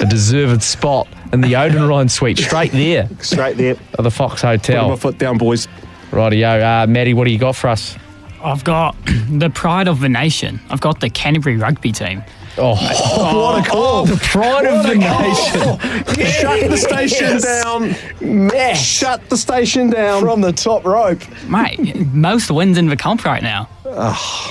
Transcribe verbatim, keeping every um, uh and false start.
a deserved spot in the Odenrhine suite, straight there Straight there. at the Fox Put Hotel. my foot down, boys. Rightio. Uh, Maddie, what do you got for us? I've got the pride of the nation. I've got the Canterbury rugby team. Oh, What a call. the pride of the nation. Shut the station Yes. down. Mesh Shut the station down. from the top rope. Mate, most wins in the comp right now.